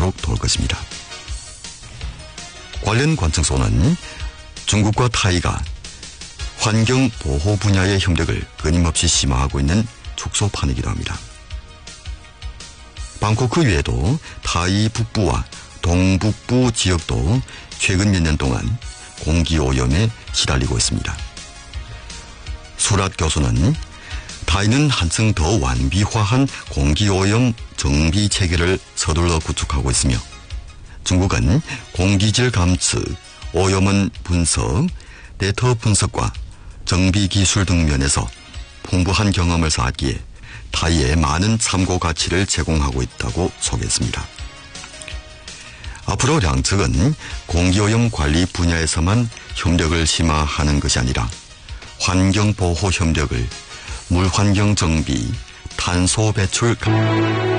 되도록 도울 것입니다. 관련 관청소는 중국과 타이가 환경보호 분야의 협력을 끊임없이 심화하고 있는 축소판이기도 합니다. 방코크 외에도 타이 북부와 동북부 지역도 최근 몇 년 동안 공기오염에 시달리고 있습니다. 수랏 교수는 타이는 한층 더 완비화한 공기오염 정비 체계를 서둘러 구축하고 있으며 중국은 공기질 감측, 오염원 분석, 데이터 분석과 정비 기술 등 면에서 풍부한 경험을 쌓았기에 타이에 많은 참고 가치를 제공하고 있다고 소개했습니다. 앞으로 양측은 공기오염 관리 분야에서만 협력을 심화하는 것이 아니라 환경보호 협력을 물환경 정비, 탄소 배출